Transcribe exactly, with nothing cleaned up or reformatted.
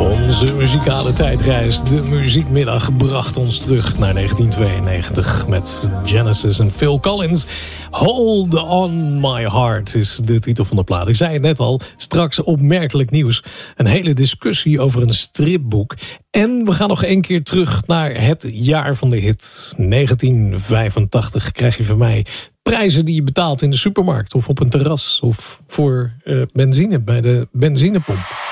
Onze muzikale tijdreis, de muziekmiddag, bracht ons terug naar negentien tweeënnegentig met Genesis en Phil Collins. Hold on my heart is de titel van de plaat. Ik zei het net al, straks opmerkelijk nieuws. Een hele discussie over een stripboek. En we gaan nog één keer terug naar het jaar van de hit. negentien vijfentachtig krijg je van mij prijzen die je betaalt in de supermarkt of op een terras of voor uh, benzine bij de benzinepomp.